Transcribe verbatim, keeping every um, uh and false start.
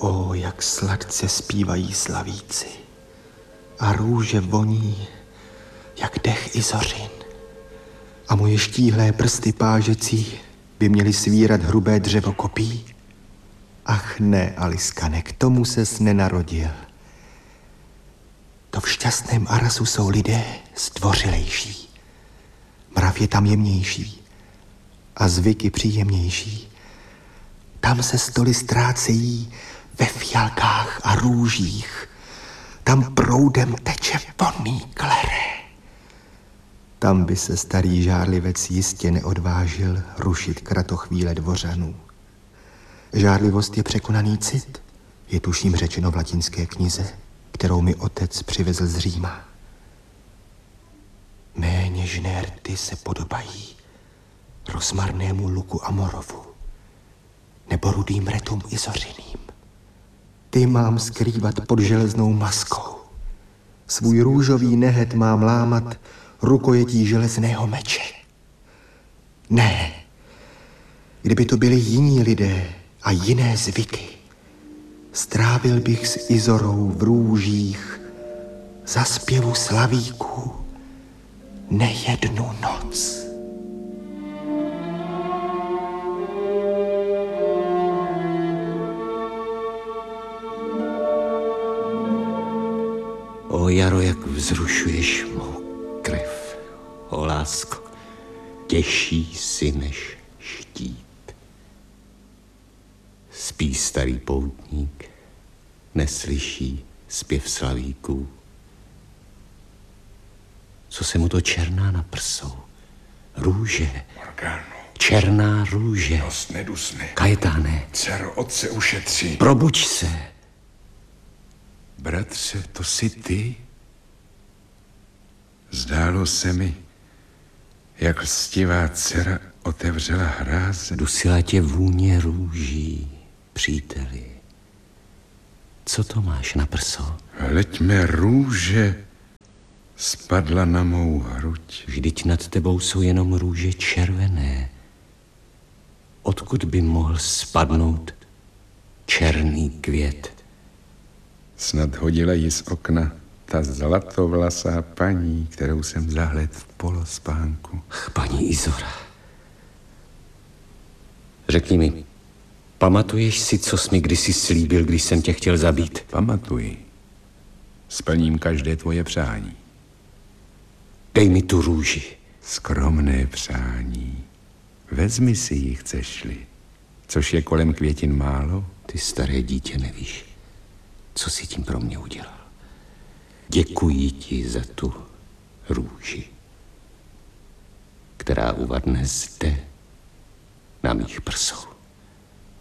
O, jak sladce zpívají slavíci. A růže voní, jak dech Izořin. A moje štíhlé prsty pážecí by měly svírat hrubé dřevo kopí. Ach ne, Aliskane, k tomu ses nenarodil. To v šťastném Arasu jsou lidé zdvořilejší. Mrav je tam jemnější a zvyky příjemnější. Tam se stoly ztrácejí ve fialkách a růžích. Tam proudem teče vonný klere. Tam by se starý žárlivec jistě neodvážil rušit kratochvíle dvořanů. Žárlivost je překonaný cit, je tuším řečeno v latinské knize, kterou mi otec přivezl z Říma. Mé něžné rty se podobají rozmarnému luku Amorovu nebo rudým retům Izořiným. Ty mám skrývat pod železnou maskou. Svůj růžový nehet mám lámat rukojetí železného meče. Ne, kdyby to byli jiní lidé a jiné zvyky, strávil bych s Izorou v růžích za zpěvu slavíků nejednu noc. O jaro, jak vzrušuješ mou krev. O lásko, těžší si než štít. Spí starý poutník, neslyší zpěv slavíků. Co se mu to černá na prsou? Růže. Morgano. Černá růže. Dost nedusne. Kajetáne. Dcero, otce ušetří. Probuď se. Bratře, to jsi ty? Zdálo se mi, jak lstivá dcera otevřela hráze. Dusila tě vůně růží, příteli. Co to máš na prso? Hleď mé růže spadla na mou hruď. Vždyť nad tebou jsou jenom růže červené. Odkud by mohl spadnout černý květ? Snad hodila ji z okna ta zlatovlasá paní, kterou jsem zahled v polospánku. Ach, paní Izora. Řekni mi, pamatuješ si, co jsi mi kdysi slíbil, když jsem tě chtěl zabít? Pamatuji. Splním každé tvoje přání. Dej mi tu růži. Skromné přání. Vezmi si ji, chceš-li. Což je kolem květin málo. Ty staré dítě nevíš, co jsi tím pro mě udělal. Děkuji ti za tu růži, která uvadne zde na mých prsou.